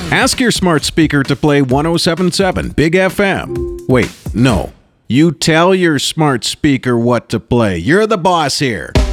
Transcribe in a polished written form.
Ask your smart speaker to play 1077 Big FM. Wait, no. You tell your smart speaker what to play. You're the boss here.